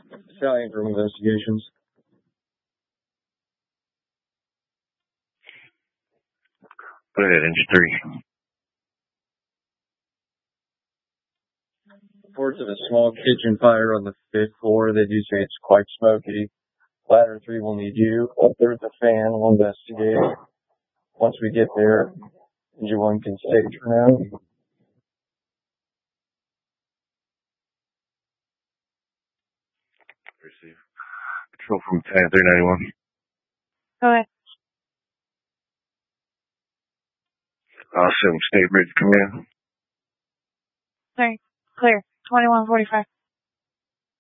Battalion for investigations. Go ahead, engine 3. Reports of a small kitchen fire on the 5th floor. They do say it's quite smoky. Ladder 3 will need you. Up there at the fan, we'll investigate. Once we get there, engine 1 can stay for now. Receive. Control from Battalion 391. Go ahead. Awesome. State Bridge Command. Sorry. Clear. 2145.